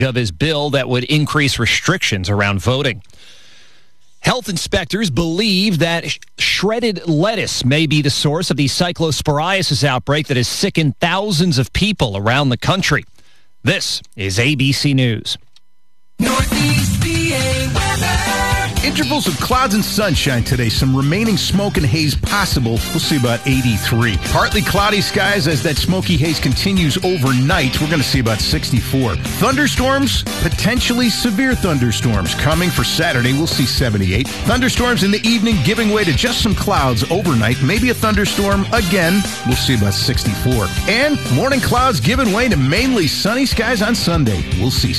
of his bill that would increase restrictions around voting. Health inspectors believe that shredded lettuce may be the source of the cyclosporiasis outbreak that has sickened thousands of people around the country. This is ABC News. Northeast PA weather. Intervals of clouds and sunshine today. Some remaining smoke and haze possible. We'll see about 83. Partly cloudy skies as that smoky haze continues overnight. We're going to see about 64. Thunderstorms, potentially severe thunderstorms coming for Saturday. We'll see 78. Thunderstorms in the evening giving way to just some clouds overnight. Maybe a thunderstorm again. We'll see about 64. And morning clouds giving way to mainly sunny skies on Sunday. We'll see